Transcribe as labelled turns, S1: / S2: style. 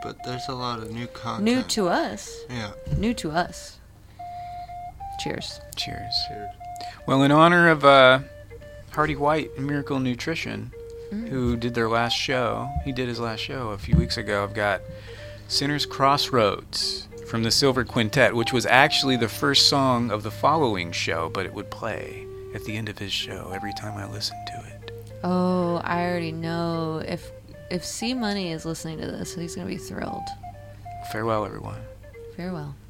S1: but there's a lot of new content.
S2: New to us.
S1: Yeah.
S2: New to us. Cheers.
S3: Cheers.
S1: Cheers.
S3: Well, in honor of Hardy White and Miracle Nutrition, who did their last show, he did his last show a few weeks ago, I've got Sinner's Crossroads from the Silver Quintet, which was actually the first song of the following show, but it would play at the end of his show every time I listened to it.
S2: Oh, I already know. If C Money is listening to this, he's going to be thrilled.
S3: Farewell, everyone.
S2: Farewell.